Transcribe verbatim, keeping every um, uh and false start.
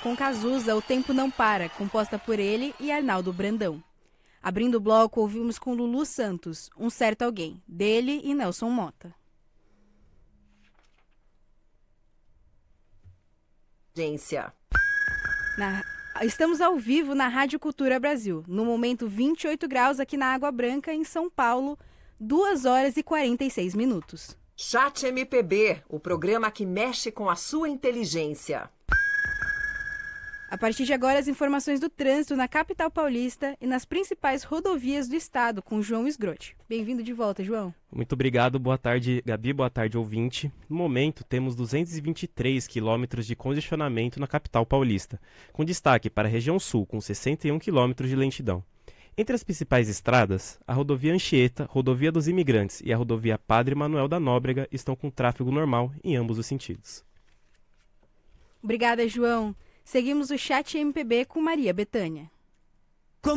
com Cazuza, O Tempo Não Para, composta por ele e Arnaldo Brandão. Abrindo o bloco, ouvimos com Lulu Santos, Um Certo Alguém, dele e Nelson Mota. Agência. Na... Estamos ao vivo na Rádio Cultura Brasil, no momento vinte e oito graus aqui na Água Branca, em São Paulo, duas horas e quarenta e seis minutos. Chat M P B, o programa que mexe com a sua inteligência. A partir de agora, as informações do trânsito na capital paulista e nas principais rodovias do estado, com João Sgrotti. Bem-vindo de volta, João. Muito obrigado, boa tarde, Gabi, boa tarde, ouvinte. No momento, temos duzentos e vinte e três quilômetros de congestionamento na capital paulista, com destaque para a região sul, com sessenta e um quilômetros de lentidão. Entre as principais estradas, a rodovia Anchieta, rodovia dos Imigrantes e a rodovia Padre Manuel da Nóbrega estão com tráfego normal em ambos os sentidos. Obrigada, João. Seguimos o Chat M P B com Maria Bethânia.